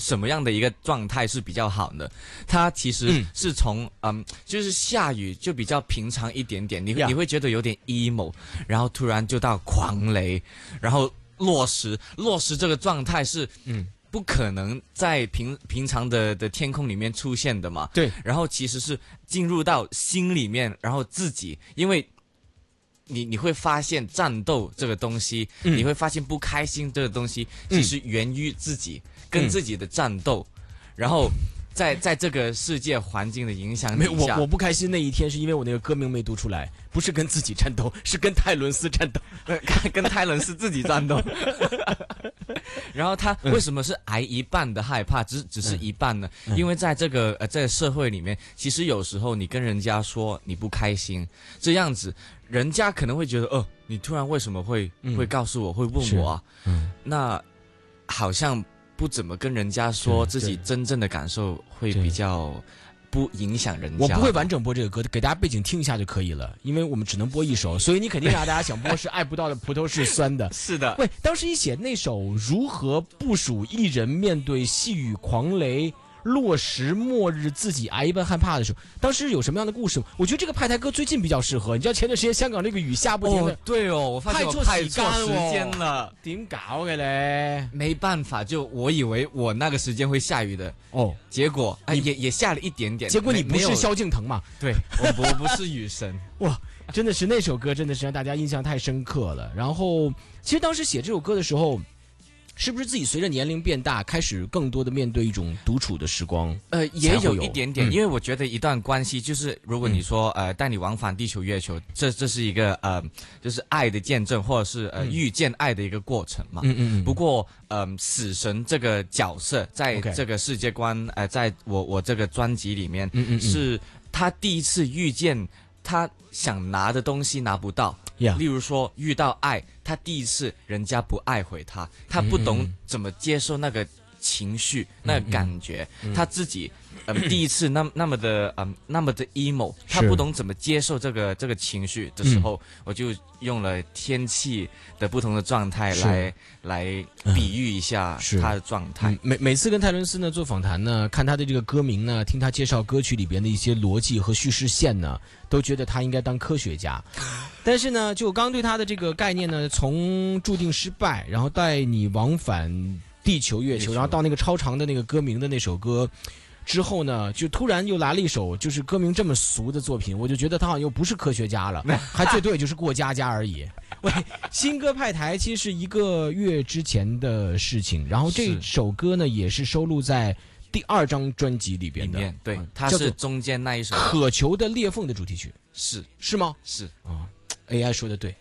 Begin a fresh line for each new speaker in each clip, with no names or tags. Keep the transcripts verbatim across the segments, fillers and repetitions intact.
什么样的一个状态是比较好呢？它其实是从嗯, 嗯，就是下雨就比较平常一点点，你、yeah. 你会觉得有点 emo， 然后突然就到狂雷，然后落石，落石这个状态是嗯。不可能在平平常的的天空里面出现的嘛？
对。
然后其实是进入到心里面，然后自己，因为你你会发现战斗这个东西、嗯，你会发现不开心这个东西，其实源于自己、嗯、跟自己的战斗，嗯、然后在在这个世界环境的影响底下，
没有我我不开心那一天是因为我那个歌名没读出来，不是跟自己战斗，是跟泰伦斯战斗，
跟泰伦斯自己战斗。然后他为什么是挨一半的害怕，只只是一半呢？嗯、因为在这个呃在社会里面，其实有时候你跟人家说你不开心，这样子，人家可能会觉得，哦、呃，你突然为什么会、嗯、会告诉我，会问我啊？嗯，那好像不怎么跟人家说自己真正的感受，会比较不影响人家。
我不会完整播这个歌，给大家背景听一下就可以了，因为我们只能播一首，所以你肯定让大家想播是爱不到的葡萄是酸的。
是的。
喂，当时你写那首如何部署一人面对细雨狂雷落石末日自己挨一半害怕的时候，当时有什么样的故事吗？我觉得这个派台歌最近比较适合，你知道前段时间香港这个雨下不停的、
哦、对哦，我发现我派错时间了，
點搞嘅咧？
没办法，就我以为我那个时间会下雨的哦，结果哎也也下了一点点，
结果你不是萧敬腾嘛？
对，我我不是雨神。
哇，真的是那首歌真的是让大家印象太深刻了。然后其实当时写这首歌的时候，是不是自己随着年龄变大，开始更多的面对一种独处的时光？
呃，也有一点点、嗯，因为我觉得一段关系就是，如果你说、嗯、呃带你往返地球月球，这这是一个呃就是爱的见证，或者是呃、嗯、遇见爱的一个过程嘛。嗯嗯嗯。不过呃死神这个角色在这个世界观，呃在我我这个专辑里面，嗯嗯嗯是他第一次遇见他想拿的东西拿不到。Yeah. 例如说遇到爱，他第一次人家不爱回他，他不懂怎么接受那个情绪、嗯、那个感觉、嗯、他自己嗯第一次那那么的嗯那么的 emo， 他不懂怎么接受这个这个情绪的时候、嗯、我就用了天气的不同的状态来来比喻一下他的状态、
嗯、每每次跟泰伦斯呢做访谈呢，看他的这个歌名呢，听他介绍歌曲里边的一些逻辑和叙事线呢，都觉得他应该当科学家。但是呢，就刚对他的这个概念呢，从注定失败，然后带你往返地球月球，然后到那个超长的那个歌名的那首歌之后呢，就突然又来了一首就是歌名这么俗的作品，我就觉得他好像又不是科学家了，还最多也就是过家家而已。喂，新歌派台其实是一个月之前的事情，然后这首歌呢也是收录在第二张专辑里边的，
里面对，它是中间那一首
《渴求的裂缝》的主题曲，
是
是吗？
是
啊、哦、，A I 说的对。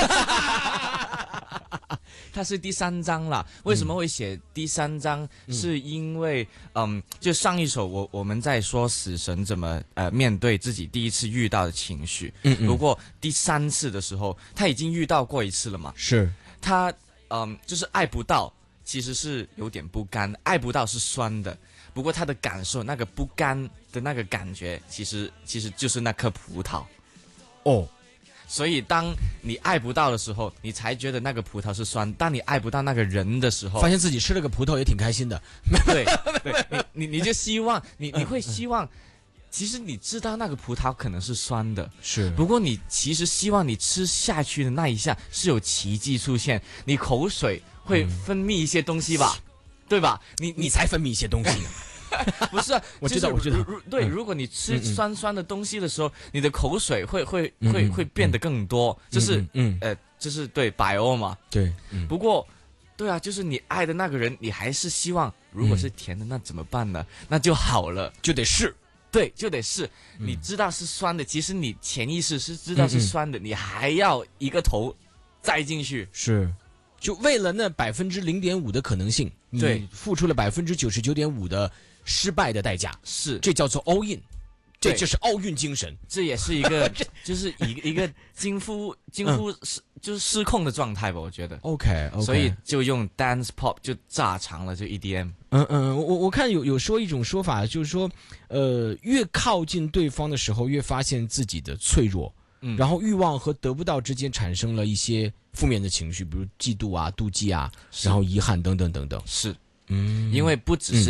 它是第三章啦，为什么会写第三章？嗯、是因为嗯，就上一首我我们在说死神怎么呃面对自己第一次遇到的情绪，嗯嗯，不过第三次的时候他已经遇到过一次了嘛，
是
他嗯就是爱不到，其实是有点不甘，爱不到是酸的，不过他的感受那个不甘的那个感觉，其实其实就是那颗葡萄，
哦。
所以当你爱不到的时候，你才觉得那个葡萄是酸；当你爱不到那个人的时候，
发现自己吃了个葡萄也挺开心的。
对，对，你你你就希望你你会希望，其实你知道那个葡萄可能是酸的，
是。
不过你其实希望你吃下去的那一下是有奇迹出现，你口水会分泌一些东西吧，嗯、对吧？你
你才分泌一些东西呢。
不是、啊，
我知道，我知道。
对、嗯，如果你吃酸酸的东西的时候，嗯、你的口水会会会、嗯、会变得更多，这、嗯就是嗯呃，这是对百欧嘛？
对、
嗯。不过，对啊，就是你爱的那个人，你还是希望，如果是甜的，那怎么办呢？那就好了，
就得试，
对，就得试。嗯、你知道是酸的，其实你潜意识是知道是酸的，嗯、你还要一个头栽进去，
是。就为了那百分之零点五的可能性，你付出了百分之九十九点五的失败的代价，
是，
这叫做 all in， 这就是奥运精神，
这也是一个就是一个一个几乎几乎失、嗯、就是失控的状态吧，我觉得。
OK，, okay
所以就用 dance pop 就炸长了，就 E D M。
嗯嗯，我我看有有说一种说法，就是说，呃，越靠近对方的时候，越发现自己的脆弱。嗯，然后欲望和得不到之间产生了一些负面的情绪，比如嫉妒啊、妒忌啊，然后遗憾等等等等。
是，嗯，因为不只是